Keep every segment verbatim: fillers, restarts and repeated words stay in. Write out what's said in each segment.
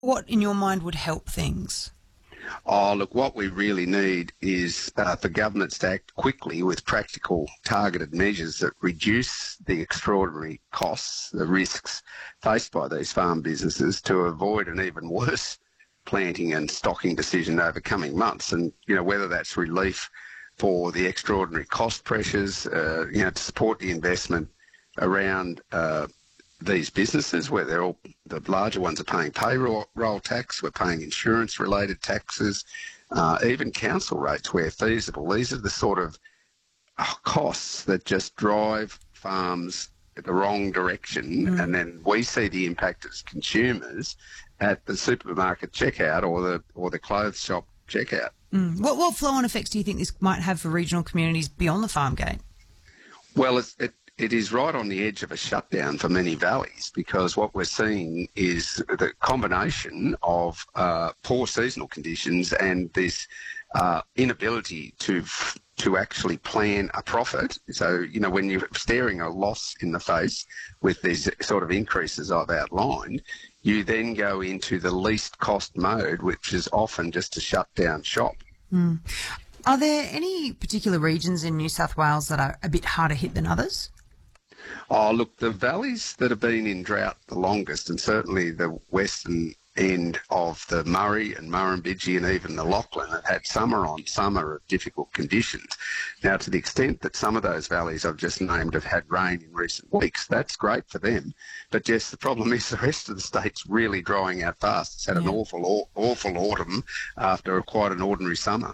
What, in your mind, would help things? Oh, look, what we really need is uh, for governments to act quickly with practical, targeted measures that reduce the extraordinary costs, the risks faced by these farm businesses to avoid an even worse planting and stocking decision over coming months. And, you know, whether that's relief for the extraordinary cost pressures, uh, you know, to support the investment around uh, these businesses, where they're all, the larger ones are paying payroll roll tax, we're paying insurance-related taxes, uh, even council rates where feasible. These are the sort of uh, costs that just drive farms in the wrong direction, mm. and then we see the impact as consumers at the supermarket checkout or the or the clothes shop checkout. Mm. What, what flow-on effects do you think this might have for regional communities beyond the farm gate? Well, it's, it It is right on the edge of a shutdown for many valleys, because what we're seeing is the combination of uh, poor seasonal conditions and this uh, inability to to actually plan a profit. So, you know, when you're staring a loss in the face with these sort of increases I've outlined, you then go into the least cost mode, which is often just to shut down shop. Mm. Are there any particular regions in New South Wales that are a bit harder hit than others? Oh, look, the valleys that have been in drought the longest, and certainly the western end of the Murray and Murrumbidgee and even the Lachlan, have had summer on summer of difficult conditions. Now, to the extent that some of those valleys I've just named have had rain in recent weeks, that's great for them. But, Jess, the problem is the rest of the state's really drying out fast. It's had yeah. an awful, awful autumn after quite an ordinary summer.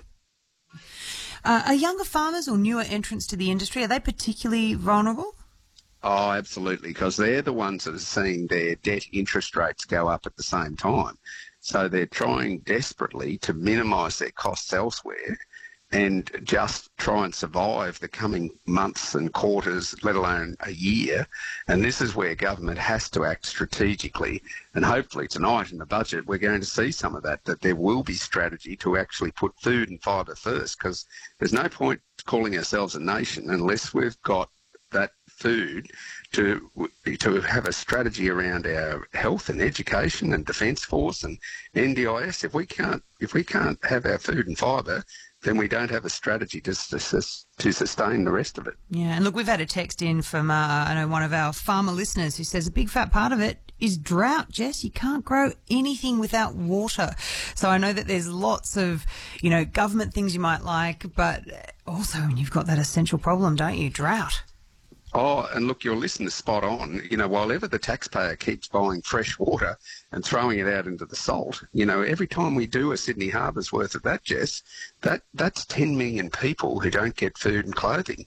Uh, are younger farmers or newer entrants to the industry, are they particularly vulnerable? Oh, absolutely, because they're the ones that are seeing their debt interest rates go up at the same time. So they're trying desperately to minimise their costs elsewhere and just try and survive the coming months and quarters, let alone a year. And this is where government has to act strategically. And hopefully tonight in the budget, we're going to see some of that, that there will be strategy to actually put food and fibre first, because there's no point calling ourselves a nation unless we've got that food to to have a strategy around our health and education and Defence Force and N D I S. If we can't if we can't have our food and fibre, then we don't have a strategy to, to, to sustain the rest of it. Yeah, and look, we've had a text in from uh, I know one of our farmer listeners who says a big fat part of it is drought, Jess. You can't grow anything without water. So I know that there's lots of, you know, government things you might like, but also you've got that essential problem, don't you? Drought. Oh, and look, your listener's spot on. You know, while ever the taxpayer keeps buying fresh water and throwing it out into the salt, you know, every time we do a Sydney Harbour's worth of that, Jess, that, that's ten million people who don't get food and clothing.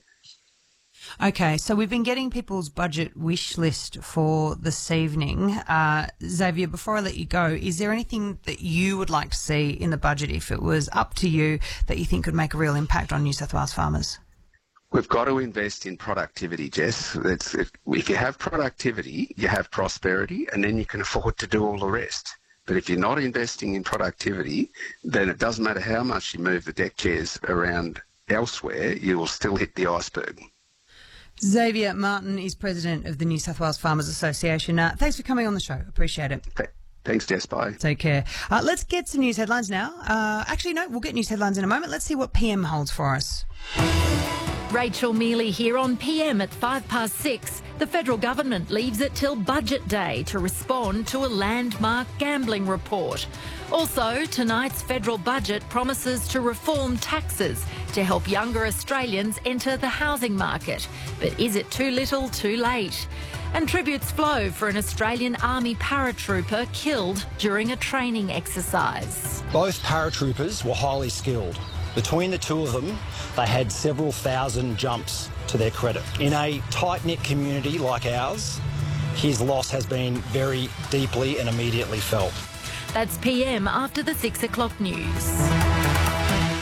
Okay, so we've been getting people's budget wish list for this evening. Uh, Xavier, before I let you go, is there anything that you would like to see in the budget, if it was up to you, that you think could make a real impact on New South Wales farmers? We've got to invest in productivity, Jess. It's, it, if you have productivity, you have prosperity, and then you can afford to do all the rest. But if you're not investing in productivity, then it doesn't matter how much you move the deck chairs around elsewhere, you will still hit the iceberg. Xavier Martin is president of the New South Wales Farmers Association. Uh, thanks for coming on the show. Appreciate it. Okay. Thanks, Jess. Bye. Take care. Uh, let's get some news headlines now. Uh, actually, no, we'll get news headlines in a moment. Let's see what P M holds for us. Rachel Mealy here on P M at five past six. The federal government leaves it till budget day to respond to a landmark gambling report. Also, tonight's federal budget promises to reform taxes to help younger Australians enter the housing market. But is it too little, too late? And tributes flow for an Australian Army paratrooper killed during a training exercise. Both paratroopers were highly skilled. Between the two of them, they had several thousand jumps to their credit. In a tight-knit community like ours, his loss has been very deeply and immediately felt. That's P M after the six o'clock news.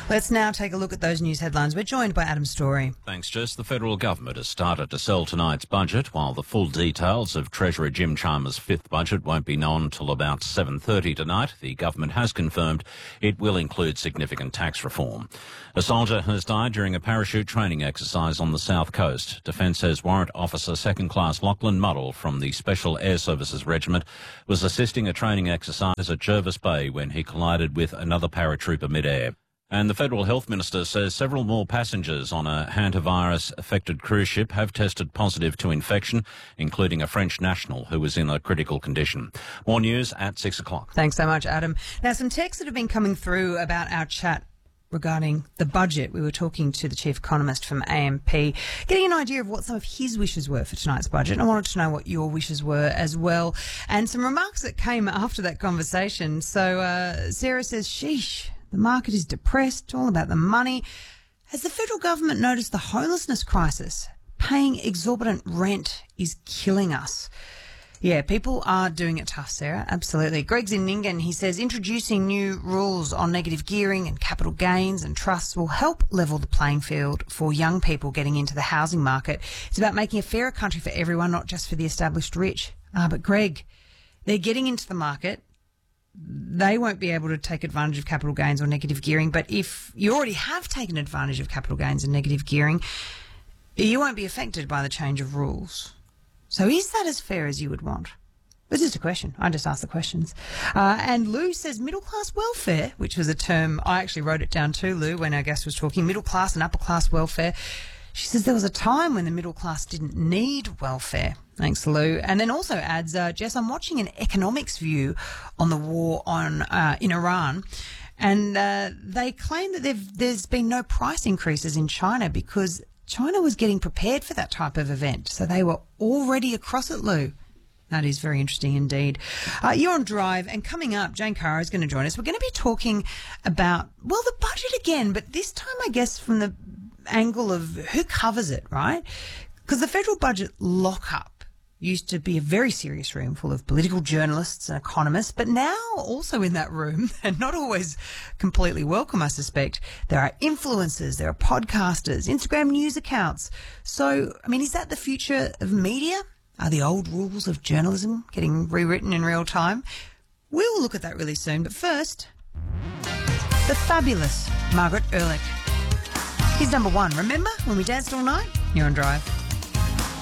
Let's now take a look at those news headlines. We're joined by Adam Story. Thanks, Jess. The federal government has started to sell tonight's budget, while the full details of Treasurer Jim Chalmers' fifth budget won't be known until about seven thirty tonight. The government has confirmed it will include significant tax reform. A soldier has died during a parachute training exercise on the south coast. Defence says Warrant Officer Second Class Lachlan Muddle from the Special Air Services Regiment was assisting a training exercise at Jervis Bay when he collided with another paratrooper mid-air. And the Federal Health Minister says several more passengers on a hantavirus-affected cruise ship have tested positive to infection, including a French national who was in a critical condition. More news at six o'clock. Thanks so much, Adam. Now, some texts that have been coming through about our chat regarding the budget. We were talking to the chief economist from A M P, getting an idea of what some of his wishes were for tonight's budget. I wanted to know what your wishes were as well, and some remarks that came after that conversation. So uh, Sarah says, sheesh, the market is depressed, all about the money. Has the federal government noticed the homelessness crisis? Paying exorbitant rent is killing us. Yeah, people are doing it tough, Sarah. Absolutely. Greg's in Nyngan. He says introducing new rules on negative gearing and capital gains and trusts will help level the playing field for young people getting into the housing market. It's about making a fairer country for everyone, not just for the established rich. Ah, but Greg, they're getting into the market. They won't be able to take advantage of capital gains or negative gearing. But if you already have taken advantage of capital gains and negative gearing, you won't be affected by the change of rules. So is that as fair as you would want? It's just a question. I just asked the questions. Uh, and Lou says middle class welfare, which was a term, I actually wrote it down too, Lou, when our guest was talking, middle class and upper class welfare. She says there was a time when the middle class didn't need welfare. Thanks, Lou. And then also adds, uh, Jess, I'm watching an economics view on the war on uh, in Iran. And uh, they claim that there's been no price increases in China because China was getting prepared for that type of event. So they were already across it, Lou. That is very interesting indeed. Uh, you're on Drive, and coming up, Jane Caro is going to join us. We're going to be talking about, well, the budget again, but this time, I guess, from the angle of who covers it, right? Because the federal budget lockup used to be a very serious room full of political journalists and economists, but now also in that room, and not always completely welcome, I suspect, there are influencers, there are podcasters, Instagram news accounts. So, I mean, is that the future of media? Are the old rules of journalism getting rewritten in real time? We'll look at that really soon, but first, the fabulous Margaret Ehrlich. Here's number one. Remember when we danced all night? You're on Drive.